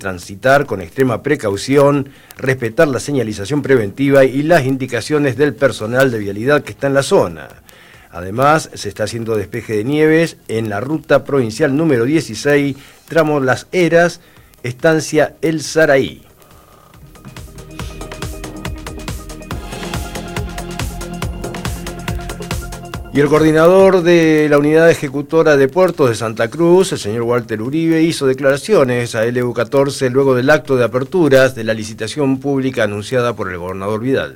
transitar con extrema precaución, respetar la señalización preventiva y las indicaciones del personal de vialidad que está en la zona. Además, se está haciendo despeje de nieves en la ruta provincial número 16, tramo Las Heras, estancia El Saraí. Y el coordinador de la Unidad Ejecutora de Puertos de Santa Cruz, el señor Walter Uribe, hizo declaraciones a LU14 luego del acto de aperturas de la licitación pública anunciada por el gobernador Vidal.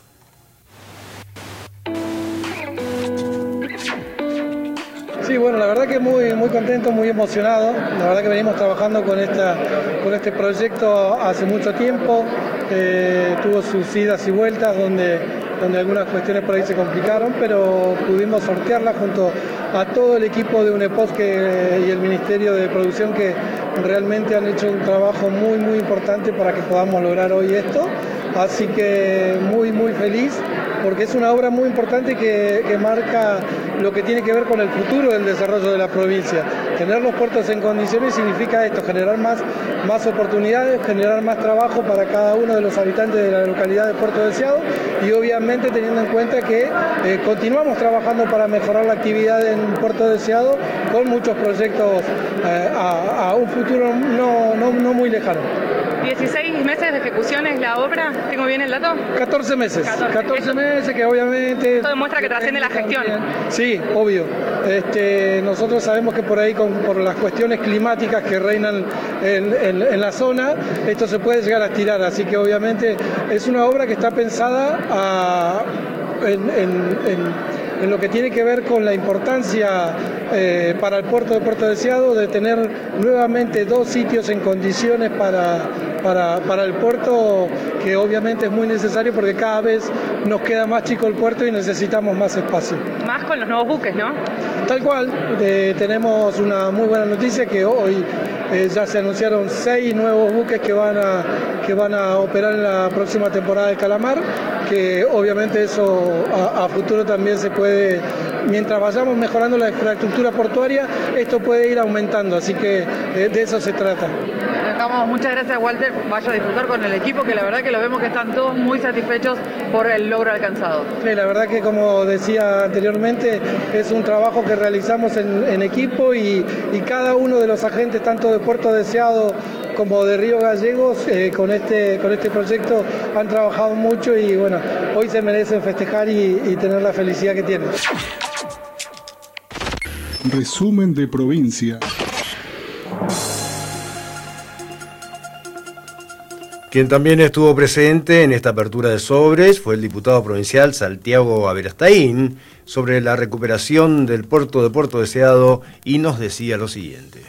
Sí, bueno, la verdad que muy contento, muy emocionado. La verdad que venimos trabajando con este proyecto hace mucho tiempo. Tuvo sus idas y vueltas donde algunas cuestiones por ahí se complicaron, pero pudimos sortearlas junto a todo el equipo de UNEPOS y el Ministerio de Producción, que realmente han hecho un trabajo muy importante para que podamos lograr hoy esto. Así que muy feliz, porque es una obra muy importante que marca lo que tiene que ver con el futuro del desarrollo de la provincia. Tener los puertos en condiciones significa esto, generar más oportunidades, generar más trabajo para cada uno de los habitantes de la localidad de Puerto Deseado, y obviamente teniendo en cuenta que continuamos trabajando para mejorar la actividad en Puerto Deseado con muchos proyectos a un futuro no muy lejano. 16 meses de ejecución es la obra, ¿tengo bien el dato? 14 meses, 14 meses que obviamente... Esto demuestra que trasciende la gestión. Sí, obvio. Nosotros sabemos que por ahí, por las cuestiones climáticas que reinan en la zona, esto se puede llegar a estirar, así que obviamente es una obra que está pensada en lo que tiene que ver con la importancia para el puerto de Puerto Deseado de tener nuevamente 2 sitios en condiciones para el puerto, que obviamente es muy necesario porque cada vez nos queda más chico el puerto y necesitamos más espacio. Más con los nuevos buques, ¿no? Tal cual, tenemos una muy buena noticia que hoy ya se anunciaron 6 nuevos buques que van a operar en la próxima temporada del Calamar, que obviamente eso a futuro también se puede, mientras vayamos mejorando la infraestructura portuaria, esto puede ir aumentando, así que de eso se trata. Muchas gracias, Walter. Vaya a disfrutar con el equipo, que la verdad que lo vemos que están todos muy satisfechos por el logro alcanzado. Sí, la verdad que, como decía anteriormente, es un trabajo que realizamos en equipo y cada uno de los agentes, tanto de Puerto Deseado como de Río Gallegos, con este proyecto han trabajado mucho y bueno, hoy se merecen festejar y tener la felicidad que tienen. Resumen de provincia. Quien también estuvo presente en esta apertura de sobres fue el diputado provincial Santiago Aberastaín sobre la recuperación del puerto de Puerto Deseado y nos decía lo siguiente.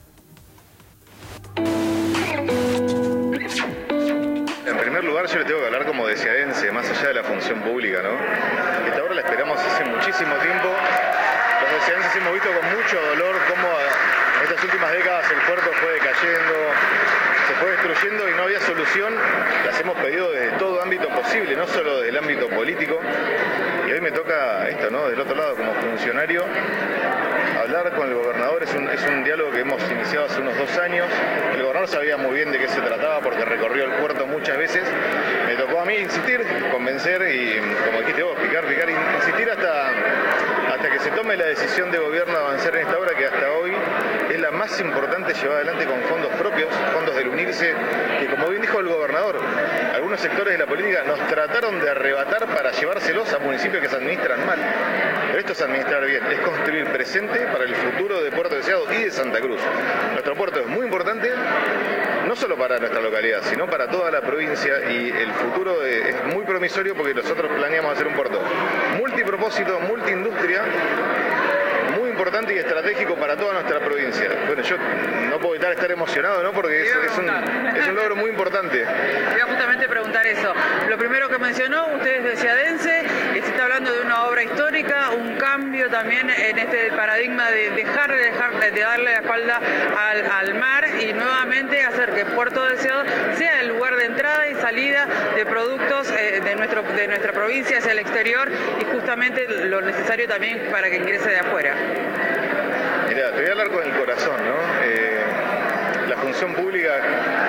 En primer lugar, yo le tengo que hablar como deseadense, más allá de la función pública, ¿no? Esta obra la esperamos hace muchísimo tiempo. Los deseadenses hemos visto con mucho dolor cómo en estas últimas décadas el puerto fue decayendo, se fue destruyendo y no había solución. Las hemos pedido desde todo ámbito posible, no solo desde el ámbito político. Y hoy me toca esto, ¿no? Del otro lado, como funcionario, hablar con el gobernador. Es un diálogo que hemos iniciado hace unos 2 años. El gobernador sabía muy bien de qué se trataba porque recorrió el puerto muchas veces. Me tocó a mí insistir, convencer y, como dijiste vos, picar, insistir hasta que se tome la decisión de gobierno de avanzar en esta obra, que hasta hoy es la más importante llevada adelante con fondos propios, fondos del UNIRSE, que, como bien dijo el gobernador, algunos sectores de la política nos trataron de arrebatar para llevárselos a municipios que se administran mal. Pero esto es administrar bien, es construir presente para el futuro de Puerto Deseado y de Santa Cruz. Nuestro puerto es muy importante, no solo para nuestra localidad, sino para toda la provincia, y el futuro es muy promisorio porque nosotros planeamos hacer un puerto multipropósito, multiindustria, muy importante y estratégico para toda nuestra provincia. Bueno, yo no puedo evitar estar emocionado, ¿no? Porque es un logro muy importante. Quería justamente preguntar eso. Lo primero que mencionó, usted es deseadense, se está hablando de una obra histórica, un cambio también en este paradigma de darle la espalda al mar y nuevamente hacer que Puerto Deseado sea el lugar de entrada y salida de productos de nuestra provincia hacia el exterior, y justamente lo necesario también para que ingrese de afuera. Mirá, te voy a hablar con el corazón, ¿no? La función pública